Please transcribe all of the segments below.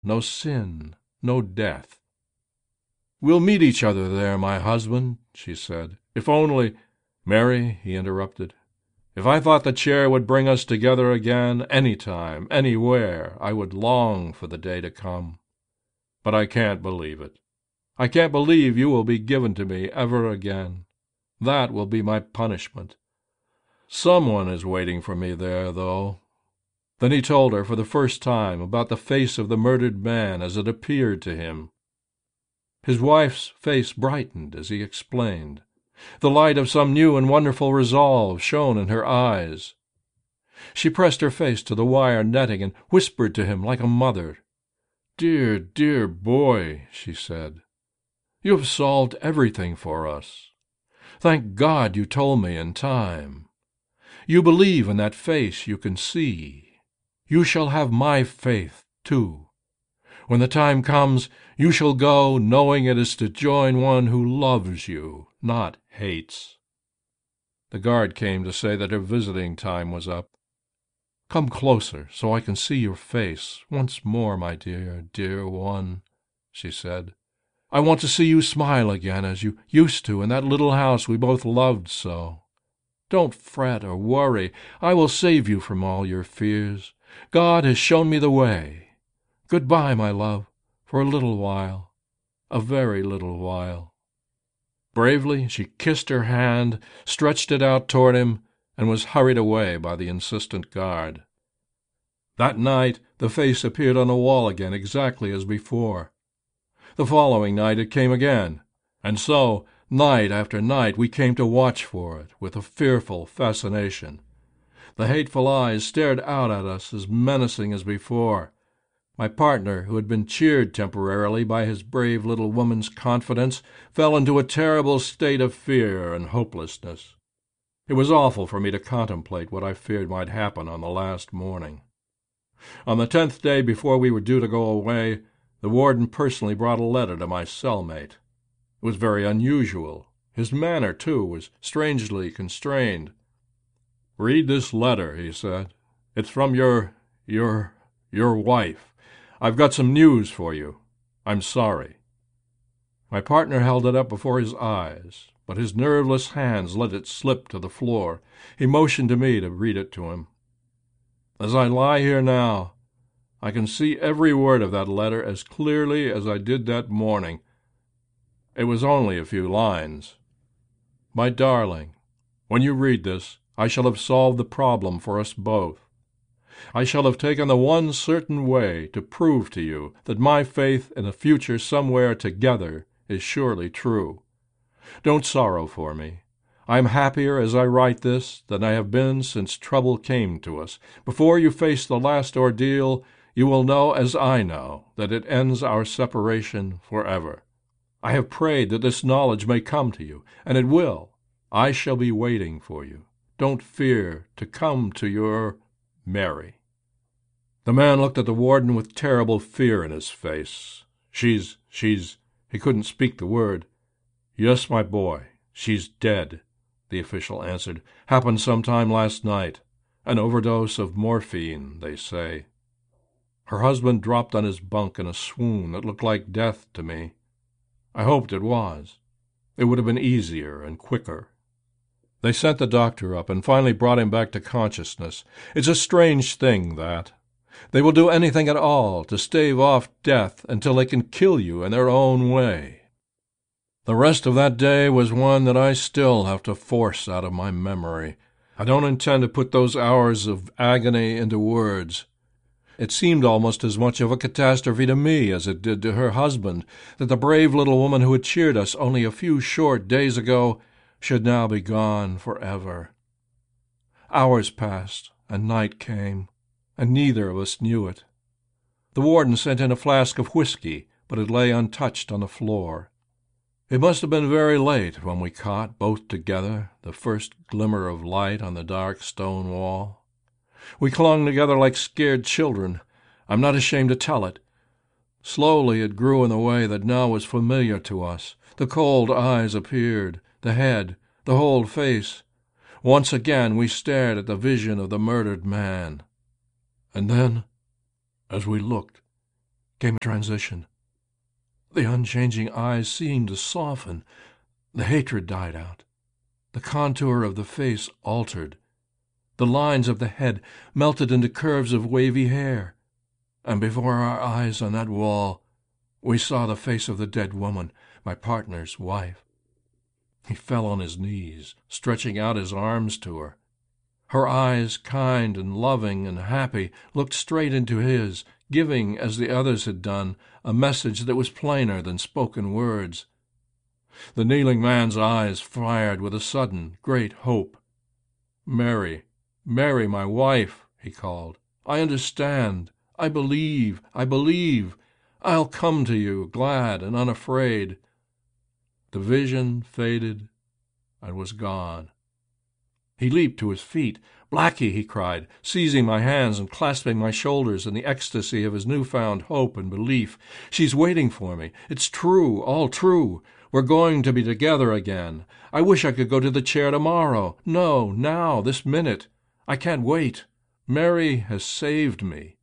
no sin, no death. "We'll meet each other there, my husband," she said. "If only—" "Mary," he interrupted, "if I thought the chair would bring us together again, any time, anywhere, I would long for the day to come. But I can't believe it. I can't believe you will be given to me ever again. That will be my punishment. Someone is waiting for me there, though." Then he told her for the first time about the face of the murdered man as it appeared to him. His wife's face brightened as he explained. The light of some new and wonderful resolve shone in her eyes. She pressed her face to the wire netting and whispered to him like a mother. "Dear, dear boy," she said, "you have solved everything for us. Thank God you told me in time. You believe in that face you can see. You shall have my faith, too. When the time comes, you shall go knowing it is to join one who loves you, not hates." The guard came to say that her visiting time was up. "Come closer, so I can see your face once more, my dear, dear one," she said. "I want to see you smile again as you used to in that little house we both loved so. Don't fret or worry. I will save you from all your fears. God has shown me the way. Good-bye, my love, for a little while, a very little while." Bravely she kissed her hand, stretched it out toward him, and was hurried away by the insistent guard. That night the face appeared on the wall again exactly as before. The following night it came again, and so, night after night, we came to watch for it with a fearful fascination. The hateful eyes stared out at us as menacing as before. My partner, who had been cheered temporarily by his brave little woman's confidence, fell into a terrible state of fear and hopelessness. It was awful for me to contemplate what I feared might happen on the last morning. On the 10th day before we were due to go away, the warden personally brought a letter to my cellmate. It was very unusual. His manner, too, was strangely constrained. "Read this letter," he said. "It's from your wife. I've got some news for you. I'm sorry." My partner held it up before his eyes, but his nerveless hands let it slip to the floor. He motioned to me to read it to him. As I lie here now, I can see every word of that letter as clearly as I did that morning. It was only a few lines. "My darling, when you read this, I shall have solved the problem for us both. I shall have taken the one certain way to prove to you that my faith in a future somewhere together is surely true. Don't sorrow for me. I am happier as I write this than I have been since trouble came to us. Before you face the last ordeal, you will know, as I know, that it ends our separation forever. I have prayed that this knowledge may come to you, and it will. I shall be waiting for you. Don't fear to come to your Mary." The man looked at the warden with terrible fear in his face. She's... He couldn't speak the word. "Yes, my boy, she's dead," the official answered. "Happened sometime last night. An overdose of morphine, they say." Her husband dropped on his bunk in a swoon that looked like death to me. I hoped it was. It would have been easier and quicker. They sent the doctor up and finally brought him back to consciousness. It's a strange thing, that. They will do anything at all to stave off death until they can kill you in their own way. The rest of that day was one that I still have to force out of my memory. I don't intend to put those hours of agony into words. It seemed almost as much of a catastrophe to me as it did to her husband, that the brave little woman who had cheered us only a few short days ago should now be gone forever. Hours passed, and night came, and neither of us knew it. The warden sent in a flask of whiskey, but it lay untouched on the floor. It must have been very late when we caught, both together, the first glimmer of light on the dark stone wall. We clung together like scared children. I'm not ashamed to tell it. Slowly it grew in the way that now was familiar to us. The cold eyes appeared, the head, the whole face. Once again we stared at the vision of the murdered man. And then, as we looked, came a transition. The unchanging eyes seemed to soften. The hatred died out. The contour of the face altered. The lines of the head melted into curves of wavy hair. And before our eyes on that wall, we saw the face of the dead woman, my partner's wife. He fell on his knees, stretching out his arms to her. Her eyes, kind and loving and happy, looked straight into his, giving, as the others had done, a message that was plainer than spoken words. The kneeling man's eyes fired with a sudden, great hope. "Mary, Mary, my wife," he called. "I understand. I believe. I believe. I'll come to you, glad and unafraid." The vision faded and was gone. He leaped to his feet. "Blackie," he cried, seizing my hands and clasping my shoulders in the ecstasy of his newfound hope and belief. "She's waiting for me. It's true, all true. We're going to be together again. I wish I could go to the chair tomorrow. No, now, this minute. I can't wait. Mary has saved me."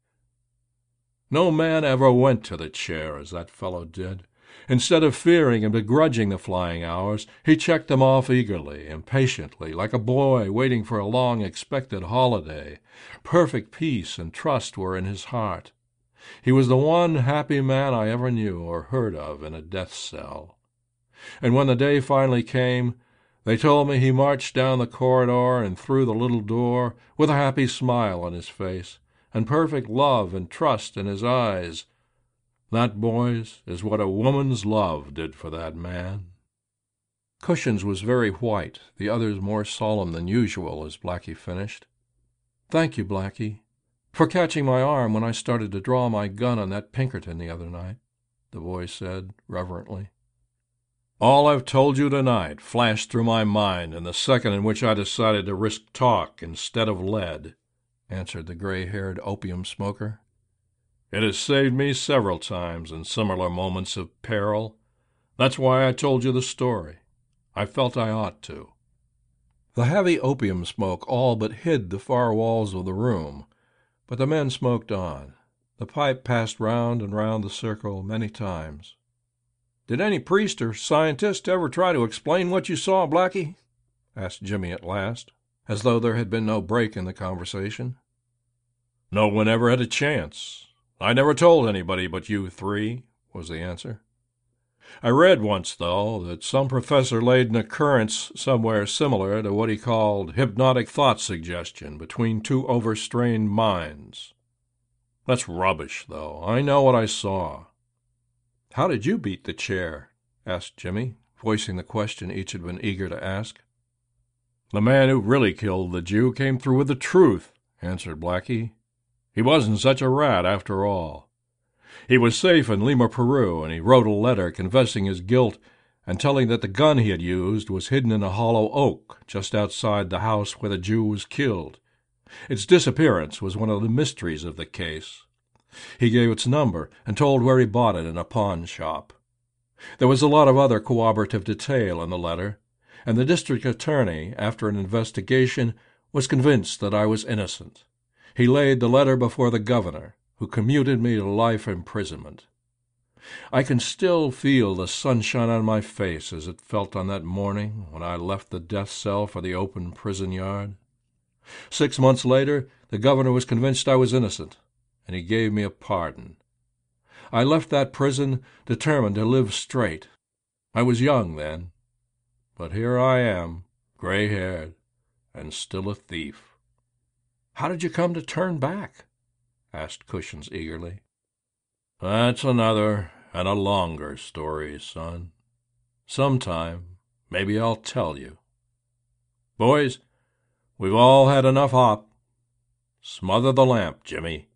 No man ever went to the chair as that fellow did. Instead of fearing and begrudging the flying hours, he checked them off eagerly, impatiently, like a boy waiting for a long-expected holiday. Perfect peace and trust were in his heart. He was the one happy man I ever knew or heard of in a death cell. And when the day finally came, they told me he marched down the corridor and through the little door with a happy smile on his face and perfect love and trust in his eyes. That, boys, is what a woman's love did for that man. Cushions was very white, the others more solemn than usual as Blackie finished. "Thank you, Blackie, for catching my arm when I started to draw my gun on that Pinkerton the other night," the boy said reverently. "All I've told you tonight flashed through my mind in the second in which I decided to risk talk instead of lead," answered the gray-haired opium smoker. "It has saved me several times in similar moments of peril. That's why I told you the story. I felt I ought to." The heavy opium smoke all but hid the far walls of the room, but the men smoked on. The pipe passed round and round the circle many times. "Did any priest or scientist ever try to explain what you saw, Blackie?" asked Jimmy at last, as though there had been no break in the conversation. "No one ever had a chance. I never told anybody but you three," was the answer. "I read once, though, that some professor laid an occurrence somewhere similar to what he called hypnotic thought suggestion between two overstrained minds. That's rubbish, though. I know what I saw." "How did you beat the chair?" asked Jimmy, voicing the question each had been eager to ask. "The man who really killed the Jew came through with the truth," answered Blackie. "He wasn't such a rat after all. He was safe in Lima, Peru, and he wrote a letter confessing his guilt and telling that the gun he had used was hidden in a hollow oak just outside the house where the Jew was killed. Its disappearance was one of the mysteries of the case. He gave its number and told where he bought it in a pawn shop. There was a lot of other corroborative detail in the letter, and the district attorney, after an investigation, was convinced that I was innocent. He laid the letter before the governor, who commuted me to life imprisonment. I can still feel the sunshine on my face as it felt on that morning when I left the death cell for the open prison yard. 6 months later, the governor was convinced I was innocent, and he gave me a pardon. I left that prison determined to live straight. I was young then, but here I am, gray-haired, and still a thief." "How did you come to turn back?" asked Cushions eagerly. "That's another and a longer story, son. Sometime, maybe I'll tell you. Boys, we've all had enough hop. Smother the lamp, Jimmy."